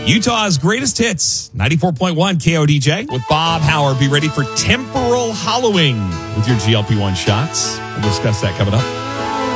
Utah's greatest hits, 94.1 KODJ. With Bob Howard, be ready for temporal hollowing with your GLP-1 shots. We'll discuss that coming up.